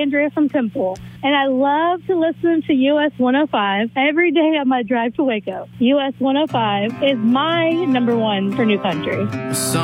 Andrea from Temple, and I love to listen to US 105 every day on my drive to Waco. US 105 is my number one for new country.